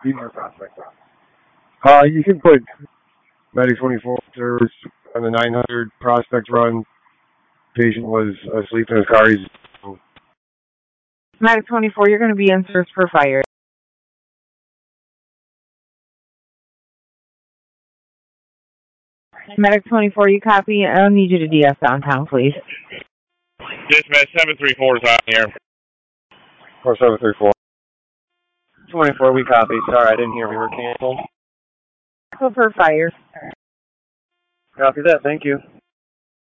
Beamer Prospect. You can put Medic 24 service on the 900 Prospect run. Patient was asleep in his car. Medic 24, you're going to be in search for fire. Medic 24, you copy? I'll need you to DS downtown, please. Dispatch 734 is on here. 4734. 24, we copy. Sorry, I didn't hear we were canceled. Go for fire. Copy that, thank you.